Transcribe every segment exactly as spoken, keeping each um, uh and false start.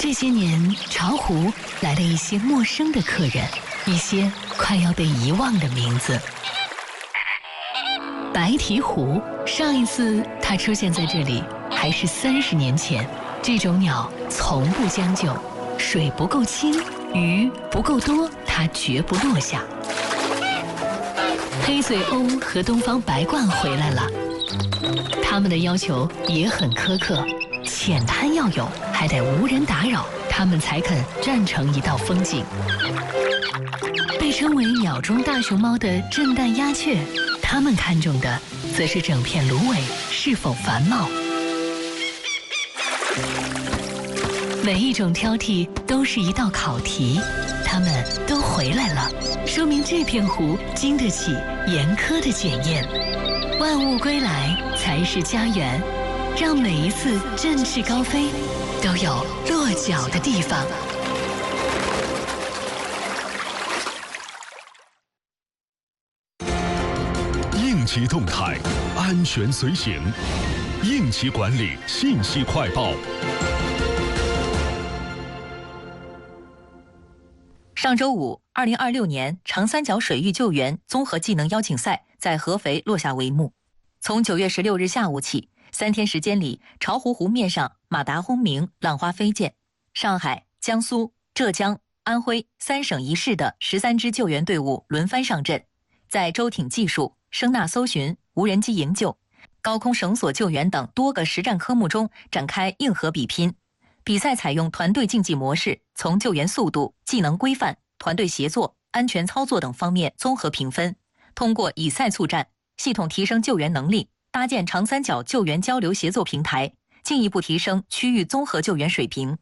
这些年，巢湖来了一些陌生的客人，一些快要被遗忘的名字。白鹈鹕，上一次它出现在这里还是三十年前。这种鸟从不将就，水不够清，鱼不够多，它绝不落下。黑嘴鸥和东方白鹳回来了，它们的要求也很苛刻，浅滩要有，还得无人打扰，它们才肯站成一道风景。被称为鸟中大熊猫的震旦鸦雀，它们看重的则是整片芦苇是否繁茂。每一种挑剔都是一道考题，它们都回来了，说明这片湖经得起严苛的检验。万物归来才是家园，让每一次振翅高飞都有落脚的地方。 应急动态，安全随行，应急管理信息快报。 上周五，二零二六年长三角水域救援综合技能邀请赛在合肥落下帷幕。从九月十六日下午起，三天时间里，巢湖湖面上马达轰鸣，浪花飞溅。上海、江苏、浙江、安徽三省一市的十三支救援队伍轮番上阵，在舟艇技术、声呐搜寻、无人机营救、高空绳索救援等多个实战科目中展开硬核比拼。比赛采用团队竞技模式，从救援速度、技能规范、团队协作、安全操作等方面综合评分，通过以赛促战，系统提升救援能力，搭建长三角救援交流协作平台，进一步提升区域综合救援水平。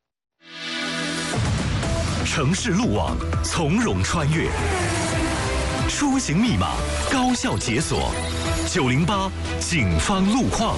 城市路网从容穿越，出行密码高效解锁，九零八警方路况。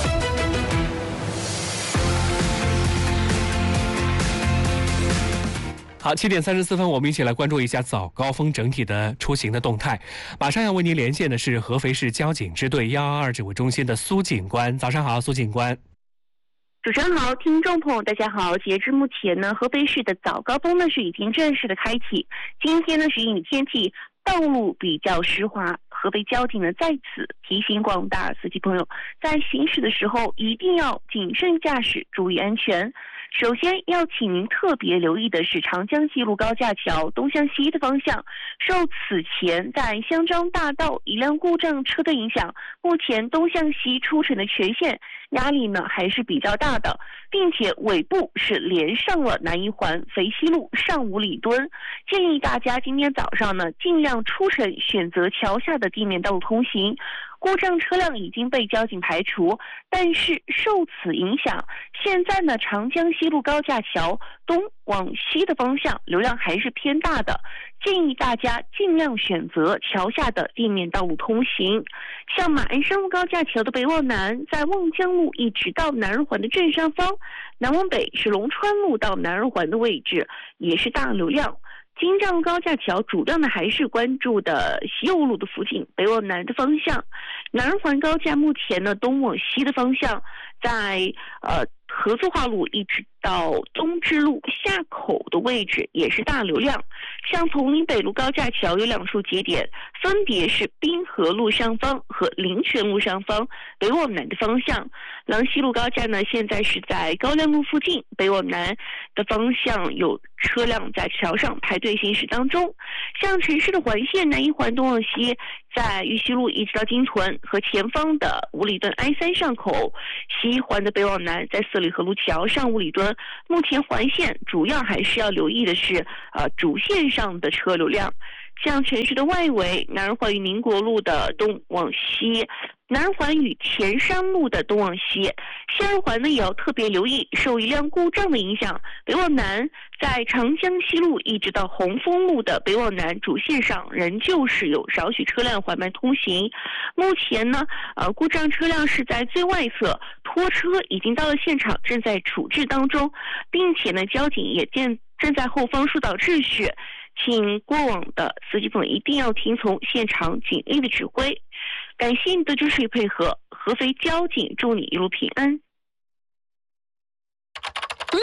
好，七点三十四分，我们一起来关注一下早高峰整体的出行的动态。马上要为您连线的是合肥市交警支队一一二指挥中心的苏警官。早上好，苏警官。 主持人好，听众朋友大家好。截至目前呢，合肥市的早高峰呢是已经正式的开启。今天呢是阴雨天气，道路比较湿滑。合肥交警呢在此提醒广大司机朋友，在行驶的时候一定要谨慎驾驶，注意安全。首先要请您特别留意的是长江西路高架桥东向西的方向，受此前在香樟大道一辆故障车的影响，目前东向西出城的全线压力呢还是比较大的，并且尾部是连上了南一环肥西路上五里墩，建议大家今天早上呢尽量出城，选择桥下的地面道路通行。故障车辆已经被交警排除，但是受此影响，现在呢长江西路高架桥东往西的方向流量还是偏大的，建议大家尽量选择桥下的地面道路通行。像马鞍山路高架桥的北往南，在望江路一直到南二环的正上方，南往北是龙川路到南二环的位置也是大流量。京藏高架桥主要呢还是关注的西右路的附近，北往南的方向。南二环高架目前呢东往西的方向，在呃合作化路一直到东支路下口的位置也是大流量。像铜陵北路高架桥有两处节点，分别是滨河路上方和林泉路上方，北往南的方向。郎西路高架呢现在是在高亮路附近，北往南的方向有车辆在桥上排队行驶当中。像城市的环线南一环东往西，在玉溪路一直到金屯和前方的五里墩 I 三 上口，西一环的北往南在四里河路桥上五里墩。目前环线主要还是要留意的是呃主线上的车流量。像城市的外围，南二环与宁国路的东往西，南二环与前山路的东往西，西二环呢也要特别留意，受一辆故障的影响，北往南在长江西路一直到红枫路的北往南主线上仍旧是有少许车辆缓慢通行。目前呢呃故障车辆是在最外侧，拖车已经到了现场，正在处置当中，并且呢交警也正正在后方疏导秩序。请过往的司机朋友一定要听从现场警力的指挥。感谢你的支持与配合，合肥交警祝你一路平安。 嗯，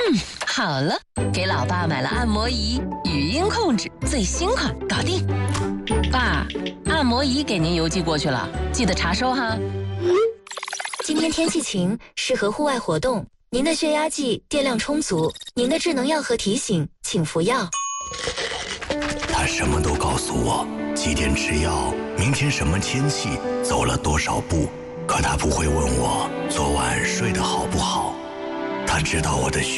好了，给老爸买了按摩仪，语音控制，最新款，搞定。爸，按摩仪给您邮寄过去了，记得查收哈。 今天天气晴，适合户外活动。您的血压计电量充足，您的智能药盒提醒，请服药。 他什么都告诉我，几点吃药，明天什么天气，走了多少步。可他不会问我昨晚睡得好不好。他知道我的血